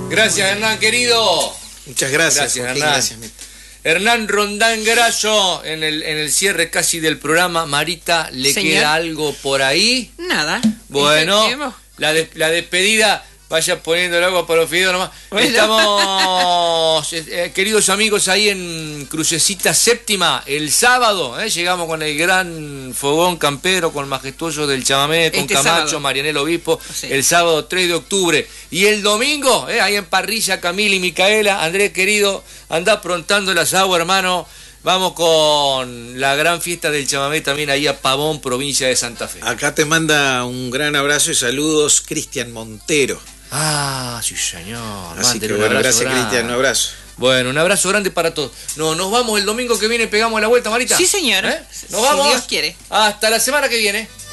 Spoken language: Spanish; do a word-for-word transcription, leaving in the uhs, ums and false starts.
Gracias, Hernán, querido. Muchas gracias. Gracias, Hernán. Gracias, Hernán Rondán Grayo, en el, en el cierre casi del programa. Marita, ¿le Señor. queda algo por ahí? Nada. Bueno, la, de, la despedida, vaya poniendo el agua para los fideos nomás. Bueno. Estamos, eh, queridos amigos, ahí en Crucecita Séptima, el sábado, eh, llegamos con el gran fogón campero, con el majestuoso del chamamé, con este Camacho, sábado. Marianel Obispo, sí. El sábado tres de octubre. Y el domingo, eh, ahí en Parrilla, Camila y Micaela. Andrés, querido, andá aprontando el asado, hermano. Vamos con la gran fiesta del chamamé también ahí a Pavón, provincia de Santa Fe. Acá te manda un gran abrazo y saludos Cristian Montero. Ah, sí, señor. Así que bueno, gracias, Cristian, un abrazo. Bueno, un abrazo grande para todos. No, nos vamos el domingo que viene, pegamos la vuelta, Marita. Sí, señor. ¿Eh? Nos si vamos. Dios quiere. Hasta la semana que viene.